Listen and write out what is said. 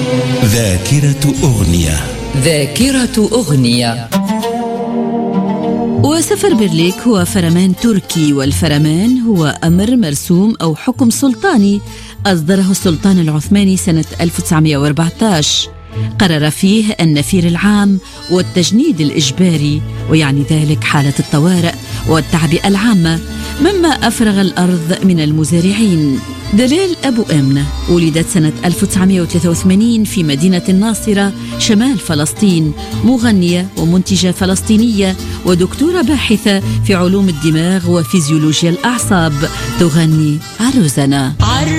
ذاكرة أغنية. ذاكرة أغنية. وسفر برليك هو فرمان تركي، والفرمان هو أمر مرسوم أو حكم سلطاني أصدره السلطان العثماني سنة 1914، قرر فيه النفير العام والتجنيد الإجباري، ويعني ذلك حالة الطوارئ والتعبئة العامة، مما أفرغ الأرض من المزارعين. دلال أبو آمنة ولدت سنة 1983 في مدينة الناصرة شمال فلسطين، مغنية ومنتجة فلسطينية ودكتورة باحثة في علوم الدماغ وفيزيولوجيا الأعصاب، تغني عروزنا.